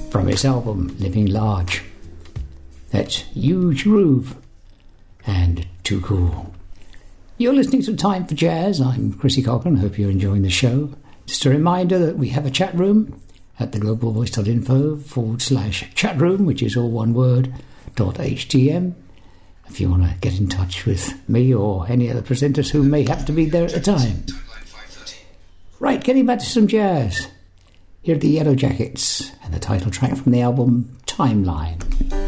from his album Living Large. That's Huge Groove and Too Cool. You're listening to Time for Jazz. I'm Chrissy Cochran. Hope you're enjoying the show. Just a reminder that we have a chat room at theglobalvoice.info/chat room, which is all one word, .htm. If you want to get in touch with me or any other presenters who may happen to be there at the time. Right, getting back to some jazz. Here are the Yellow Jackets and the title track from the album Timeline.